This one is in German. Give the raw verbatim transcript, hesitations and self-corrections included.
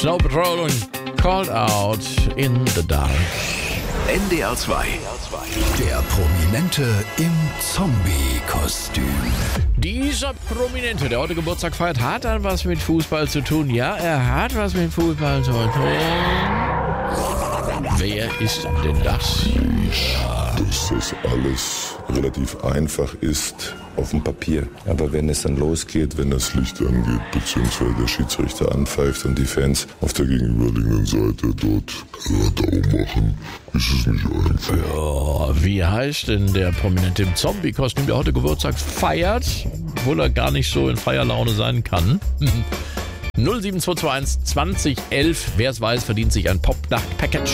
Snow Patrol und Called Out in the Dark. N D R zwei. Der Prominente im Zombie-Kostüm. Dieser Prominente, der heute Geburtstag feiert, hat dann was mit Fußball zu tun. Ja, er hat was mit Fußball zu tun. Wer ist denn das? Dass das alles relativ einfach ist auf dem Papier. Aber wenn es dann losgeht, wenn das Licht angeht, beziehungsweise der Schiedsrichter anpfeift und die Fans auf der gegenüberliegenden Seite dort Radau machen, ist es nicht einfach. Ja, wie heißt denn der Prominente im Zombie-Kostüm, der heute Geburtstag feiert, obwohl er gar nicht so in Feierlaune sein kann? null sieben zwei zwei eins zwanzig elf, wer es weiß, verdient sich ein Pop-Nacht-Package.